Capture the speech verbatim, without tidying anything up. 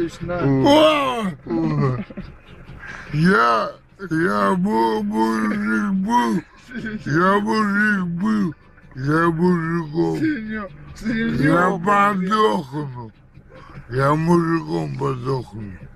Анатольевич, на. О! Я, я был мужик был, я мужик был, я мужиком. Синё, Я подохну, я мужиком подохну.